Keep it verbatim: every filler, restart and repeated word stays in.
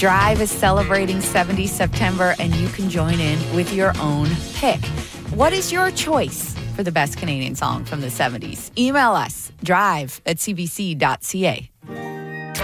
Drive is celebrating seventies September, and you can join in with your own pick. What is your choice for the best Canadian song from the seventies? Email us, drive at c b c dot c a.